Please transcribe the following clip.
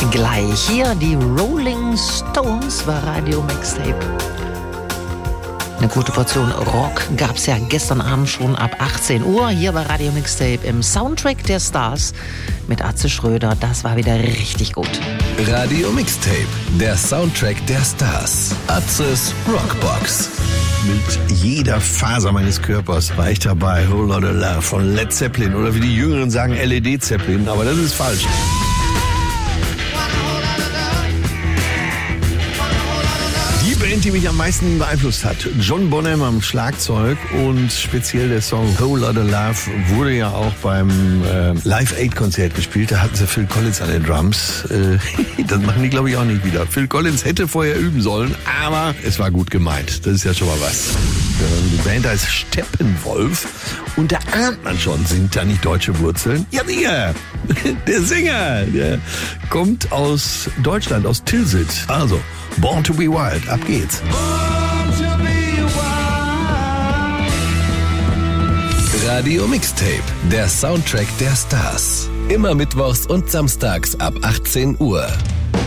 gleich. Hier die Rolling Stones war Radio Mixtape. Eine gute Portion Rock gab's ja gestern Abend schon ab 18 Uhr. Hier bei Radio Mixtape im Soundtrack der Stars mit Atze Schröder. Das war wieder richtig gut. Radio Mixtape, der Soundtrack der Stars. Atzes Rockbox. Mit jeder Faser meines Körpers war ich dabei. Whole Lotta Love von Led Zeppelin. Oder wie die Jüngeren sagen, LED Zeppelin. Aber das ist falsch. Die Band, die mich am meisten beeinflusst hat, John Bonham am Schlagzeug und speziell der Song Whole Lotta Love wurde ja auch beim Live Aid Konzert gespielt. Da hatten sie Phil Collins an den Drums. Das machen die, glaube ich, auch nicht wieder. Phil Collins hätte vorher üben sollen, aber es war gut gemeint. Das ist ja schon mal was. Die Band heißt Steppenwolf und da ahnt man schon, sind da nicht deutsche Wurzeln? Ja, der Sänger, der kommt aus Deutschland, aus Tilsit. Also, Born to be Wild, ab geht's. Radio Mixtape, der Soundtrack der Stars. Immer mittwochs und samstags ab 18 Uhr.